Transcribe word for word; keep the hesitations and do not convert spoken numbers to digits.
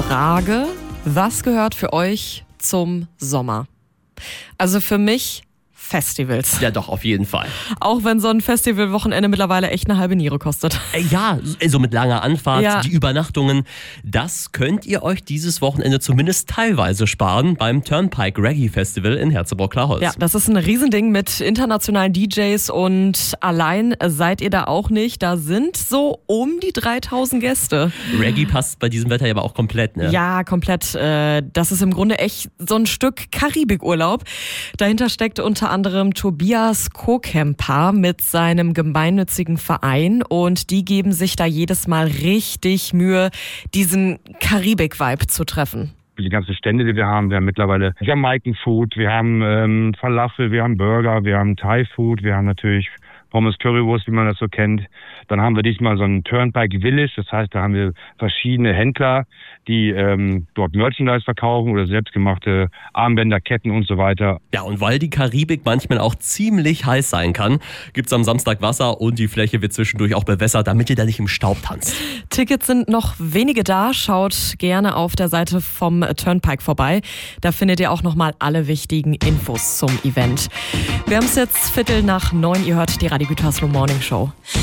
Frage, was gehört für euch zum Sommer? Also für mich Festivals. Ja, doch, auf jeden Fall. Auch wenn so ein Festivalwochenende mittlerweile echt eine halbe Niere kostet. Ja, so mit langer Anfahrt, Ja. die Übernachtungen, das könnt ihr euch dieses Wochenende zumindest teilweise sparen beim Turnpike Reggae Festival in Herzebrock-Klarholz. Ja, das ist ein Riesending mit internationalen D Js und allein seid ihr da auch nicht. Da sind so um die dreitausend Gäste. Reggae passt bei diesem Wetter ja aber auch komplett, ne? Ja, komplett. Äh, Das ist im Grunde echt so ein Stück Karibikurlaub. Dahinter steckt unter anderem Tobias Kokemper mit seinem gemeinnützigen Verein und die geben sich da jedes Mal richtig Mühe, diesen Karibik-Vibe zu treffen. Die ganzen Stände, die wir haben, wir haben mittlerweile Jamaican-Food, wir haben ähm, Falafel, wir haben Burger, wir haben Thai-Food, wir haben natürlich Pommes Currywurst, wie man das so kennt. Dann haben wir diesmal so ein Turnpike Village, das heißt, da haben wir verschiedene Händler, die ähm, dort Merchandise verkaufen oder selbstgemachte Armbänder, Ketten und so weiter. Ja, und weil die Karibik manchmal auch ziemlich heiß sein kann, gibt's am Samstag Wasser und die Fläche wird zwischendurch auch bewässert, damit ihr da nicht im Staub tanzt. Tickets sind noch wenige da. Schaut gerne auf der Seite vom Turnpike vorbei. Da findet ihr auch nochmal alle wichtigen Infos zum Event. Wir haben es jetzt Viertel nach neun. Ihr hört die Radio Gütersloh Morning Show.